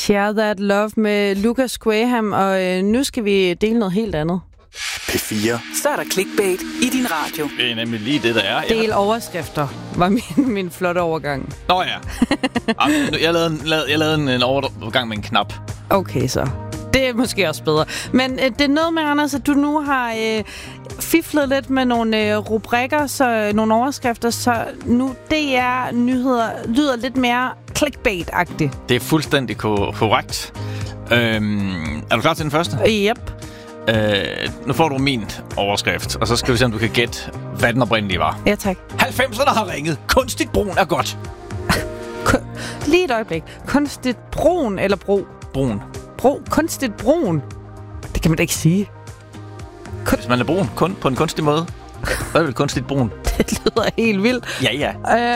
Share That Love med Lucas Graham, og nu skal vi dele noget helt andet. P4. Så er der clickbait i din radio. Det er nemlig lige det, der er. Del overskrifter var min flotte overgang. Nå ja. Jeg lavede en overgang med en knap. Okay, så. Det er måske også bedre. Men det er noget med, Anders, at du nu har fiflet lidt med nogle rubrikker, så nogle overskrifter, så nu DR-nyheder lyder lidt mere clickbait-agtigt. Det er fuldstændig korrekt. Er du klar til den første? Yep. Nu får du min overskrift, og så skal vi se, om du kan gætte, hvad den oprindelige var. Ja, tak. 90'erne har ringet. Kunstigt brun er godt. Lige et øjeblik. Kunstigt brun eller bro? Brun. Kunstigt brun? Det kan man da ikke sige. Hvis man er brun kun på en kunstig måde, så er det vel kunstigt brun. Det lyder helt vildt. Ja.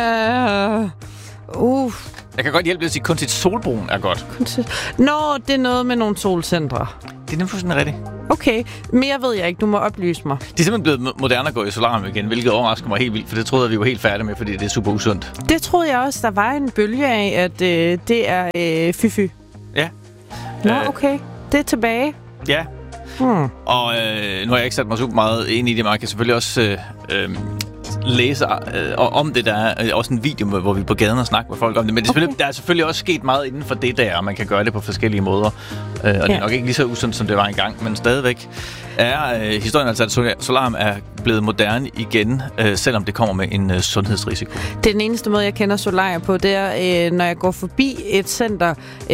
Jeg kan godt hjælpe dig at sige, at kunstigt solbrun er godt. Nå, det er noget med nogle solcentre. Det er nemlig fuldstændig rigtigt. Okay, mere ved jeg ikke. Du må oplyse mig. Det er simpelthen blevet moderne at gå i solarium igen, hvilket overrasker mig helt vildt, for det troede vi var helt færdige med, fordi det er super usundt. Det troede jeg også. Der var en bølge af, at det er fy-fy. Ja. Nå, okay. Det er tilbage. Ja. Og nu har jeg ikke sat mig super meget ind i det, men jeg kan selvfølgelig også læse om det. Der er også en video, hvor vi er på gaden og snakker med folk om det. Men der er selvfølgelig også sket meget inden for det der, og man kan gøre det på forskellige måder. Og det er nok ikke lige så usundt, som det var engang, men stadigvæk er historien altså, at solarium er blevet moderne igen, selvom det kommer med en sundhedsrisiko. Det er den eneste måde, jeg kender solarium på, det er, når jeg går forbi et center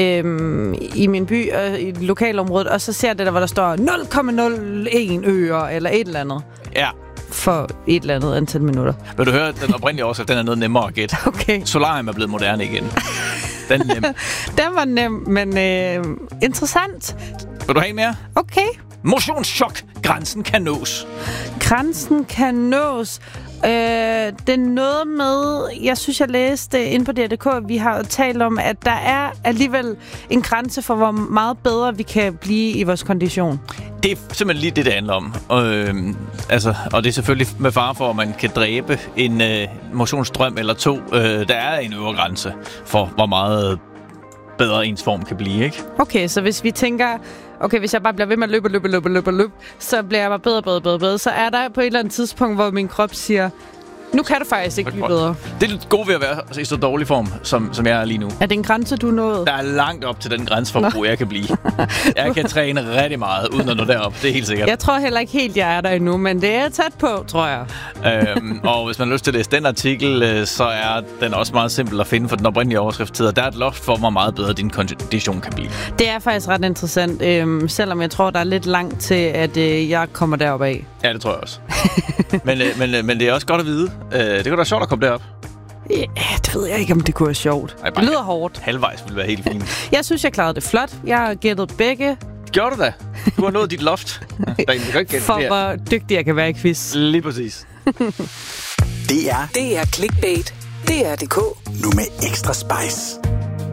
i min by, i lokalområdet, og så ser jeg det der, hvor der står 0,01 øre, eller et eller andet. Ja. For et eller andet antal minutter. Vil du høre, den oprindelige årsag, den er noget nemmere at gætte. Okay. Solarium er blevet moderne igen. Den er nem. Den var nem, men interessant. Vil du have mere? Okay. Motionschok. Grænsen kan nås. Grænsen kan nås. Det er noget med, jeg synes, jeg læste inde på DR.dk, vi har talt om, at der er alligevel en grænse for, hvor meget bedre vi kan blive i vores kondition. Det er simpelthen lige det handler om. Og det er selvfølgelig med fare for, at man kan dræbe en motionsstrøm eller to. Der er en øvre grænse for, hvor meget bedre ens form kan blive, ikke? Okay, så hvis vi tænker, hvis jeg bare bliver ved med at løbe, så bliver jeg bare bedre, så er der på et eller andet tidspunkt, hvor min krop siger, nu kan det faktisk ikke blive bedre. Det er gode ved at være i så dårlig form, som jeg er lige nu. Er det en grænse, du nåede? Der er langt op til den grænse for, hvor jeg kan blive. Jeg kan træne rigtig meget, uden at nå derop. Det er helt sikkert. Jeg tror heller ikke helt, jeg er der endnu, men det er tæt på, tror jeg. Og hvis man har lyst til at læse den artikel, så er den også meget simpel at finde, for den oprindelige overskrift hedder, der er et loft for, hvor meget bedre din kondition kan blive. Det er faktisk ret interessant, selvom jeg tror, der er lidt langt til, at jeg kommer derop af. Ja, det tror jeg også. men det er også godt at vide. Det kunne da sjovt at komme derop. Ja, det ved jeg ikke, om det kunne være sjovt. Ej, det lyder hårdt. Halvvejs ville være helt fint. Jeg synes, jeg klarede det flot. Jeg har gættet begge. Gjorde du da? Du har nået dit loft. For hvor dygtig jeg kan være i quiz. Lige præcis. Det er clickbait. DR.dk. Nu med ekstra spice.